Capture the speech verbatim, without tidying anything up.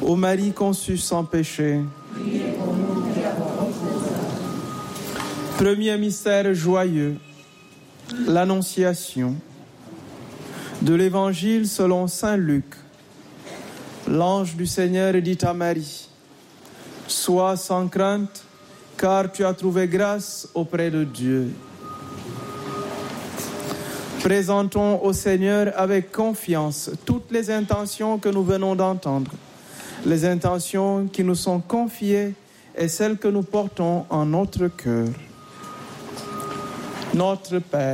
Ô Marie conçue sans péché. Premier mystère joyeux, l'Annonciation. De l'Évangile selon saint Luc. L'ange du Seigneur dit à Marie: sois sans crainte, car tu as trouvé grâce auprès de Dieu. Présentons au Seigneur avec confiance toutes les intentions que nous venons d'entendre, les intentions qui nous sont confiées et celles que nous portons en notre cœur. Notre Père,